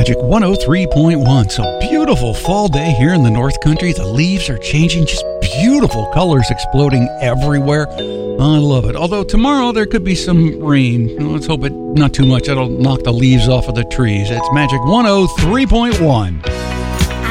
Magic 103.1. It's a beautiful fall day here in the North Country. The leaves are changing, just beautiful colors exploding everywhere. I love it. Although tomorrow there could be some rain. Let's hope it not too much. That'll knock the leaves off of the trees. It's Magic 103.1.